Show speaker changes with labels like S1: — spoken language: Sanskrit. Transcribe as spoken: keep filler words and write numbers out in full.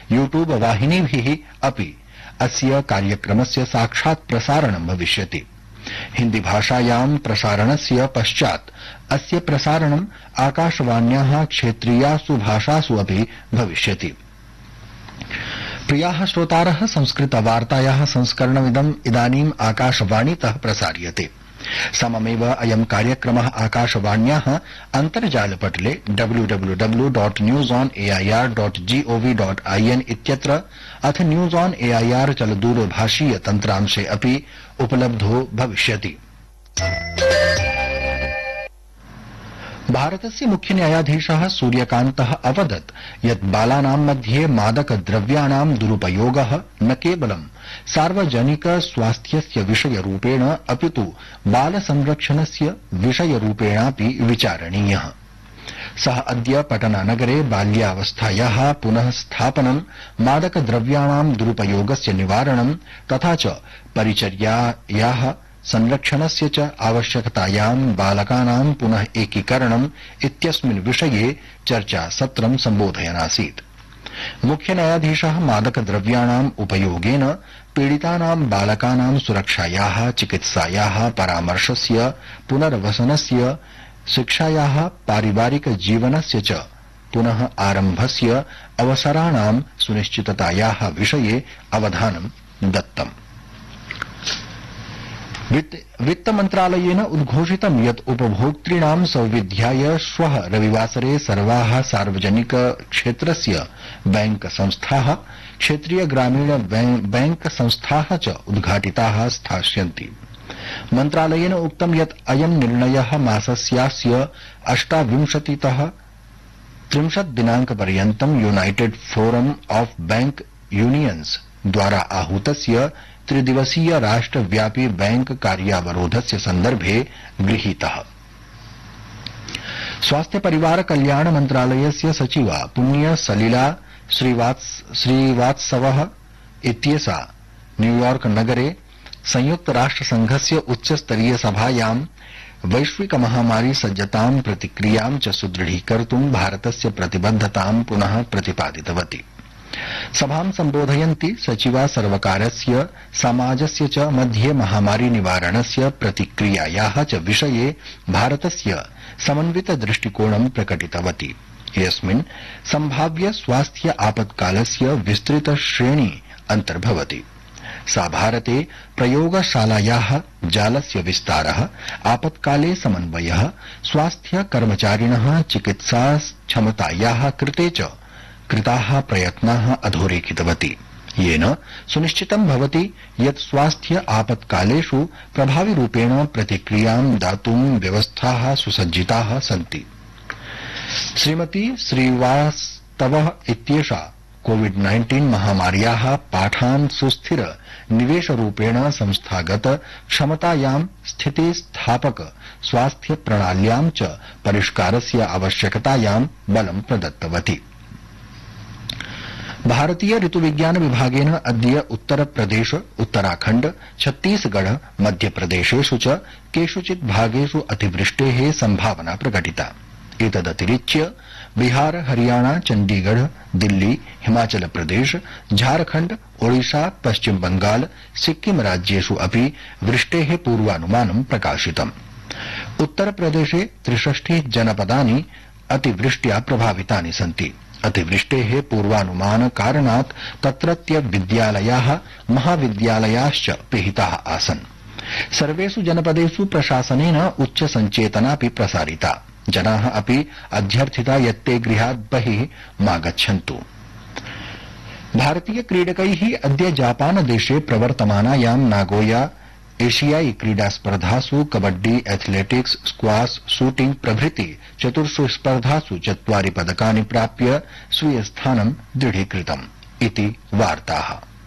S1: यूट्यूब वाहिनीभिः अपि अस्य कार्यक्रमस्य साक्षात् प्रसारणं भविष्यति। हिन्दी भाषायां प्रसारणस्य पश्चात् अस्य प्रसारणम् आकाशवाण्याः क्षेत्रीयासु भाषासु अपि भविष्यति। प्रियाः श्रोतारः, संस्कृतवार्तायाः संस्करणमिदम् इदानीम् आकाशवाणीतः प्रसार्यते। सममेव अयं कार्यक्रमः आकाशवाण्याः अन्तर्जालपटले W W W dot news on AIR dot gov dot IN इत्यत्र अथ न्यूज ऑन एआईआर चलदूरभाषीय तन्त्रांशे अपि उपलब्धो भविष्यति। भारतस्य मुख्य न्यायाधीशः सूर्यकान्तः अवदत् यत् बालानां मध्ये मादकद्रव्याणां दुरुपयोगः न केवलं सार्वजनिक स्वास्थ्यस्य विषयरूपेण अपितु बालसंरक्षणस्य विषयरूपेणापि विचारणीयः। सः अद्य पटनानगरे बाल्यावस्थायाः पुनः स्थापनं, मादकद्रव्याणां दुरुपयोगस्य निवारणं तथा च परिचर्यायाः संरक्षणस्य च आवश्यकतायां बालकानां पुनः एकीकरणम् इत्यस्मिन् विषये चर्चासत्रं सम्बोधयन् आसीत्। मुख्य न्यायाधीशः मादकद्रव्याणाम् उपयोगेन पीडितानां बालकानां सुरक्षायाः, चिकित्सायाः, परामर्शस्य, पुनर्वसनस्य, शिक्षायाः, पारिवारिक जीवनस्य च पुनः आरम्भस्य अवसराणां सुनिश्चिततायाः विषये अवधानं दत्तम्। वित्तमन्त्रालयेन उद्घोषितं यत् उपभोक्तॄणां सौविध्याय श्वः रविवासरे सर्वाः सार्वजनिक क्षेत्रस्य बैंक संस्थाः, क्षेत्रीय ग्रामीण बैंक संस्थाः च उद्घाटिताः स्थास्यन्ति। मन्त्रालयेन उक्तं यत् अयं निर्णयः मासस्यास्य अष्टाविंशतितः त्रिंशत् दिनांकपर्यन्तं United forum of bank unions द्वारा आहूतस्य त्रिदिवसीय राष्ट्रव्यापी बैंक कार्यावरोधस्य सन्दर्भे गृहीतः। स्वास्थ्य परिवार कल्याण मन्त्रालयस्य सचिवा पुण्य सलिला श्रीवात्सवः इत्येषा न्यूयॉर्क नगरे संयुक्त राष्ट्र संघस्य उच्चस्तरीय सभायां वैश्विक महामारी सज्जतां प्रतिक्रियां च सुदृढीकर्तुं भारतस्य प्रतिबद्धतां पुनः प्रतिपादितवती। सभां सम्बोधयन्ती सचिवा सर्वकारस्य, समाजस्य च मध्ये महामारी निवारणस्य प्रतिक्रियायाः च विषये भारतस्य समन्वित दृष्टिकोणं प्रकटितवती। यस्मिन् सम्भाव्य स्वास्थ्य आपत्कालस्य विस्तृत श्रेणी अन्तर्भवति। सा भारते प्रयोगशालायाः जालस्य विस्तारः, आपत्काले समन्वयः, स्वास्थ्य कर्मचारिणः चिकित्सा क्षमतायाः कृते च कृताः प्रयत्नाः अधोरेखितवती, येन सुनिश्चितं भवति यत् स्वास्थ्य आपत्कालेषु प्रभाविरूपेण प्रतिक्रियां दातुं व्यवस्थाः सुसज्जिताः सन्ति। श्रीमती श्रीवास्तवः इत्येषा कोविड नाइन्टीन महामार्याः पाठान् सुस्थिर निवेशरूपेण संस्थागत क्षमतायां स्थितिस्थापक स्वास्थ्य प्रणाल्यां च परिष्कारस्य आवश्यकतायां बलं प्रदत्तवती। भारतीय ऋतुविज्ञान विभागेन अद्य उत्तर प्रदेश, उत्तराखण्ड, छत्तीसगढ़, मध्यप्रदेशेषु च केषुचित् भागेषु अतिवृष्टेः सम्भावना प्रकटिता। एतदतिरिच्य बिहार, हरियाणा, चण्डीगढ़, दिल्ली, हिमाचल प्रदेश, झारखण्ड, ओडिशा, पश्चिम बंगाल, सिक्किम राज्येषु अपि वृष्टेः पूर्वानुमानं प्रकाशितम्। उत्तर प्रदेशे त्रिषष्टिः जनपदानि अतिवृष्ट्या प्रभावितानि सन्ति। अतिवृष्टेः पूर्वानुमान कारणात् तत्रत्य विद्यालयाः, महाविद्यालयाश्च पिहिताः आसन्। सर्वेषु जनपदेषु प्रशासनेन उच्च सञ्चेतनापि प्रसारिता। जनाः अपि अध्यर्थिता यत् ते गृहात् बहिः मा गच्छन्तु। भारतीय क्रीडकैः अद्य जापानदेशे प्रवर्तमानायां नागोया एशियाई क्रीडास्पर्धासु कबड्डी, एथलेटिक्स, स्क्वाश, शूटिंग प्रभृति चतुर्षु स्पर्धासु चत्वारि पदकानि प्राप्य स्वीयस्थानं दृढीकृतम् इति वार्ताः।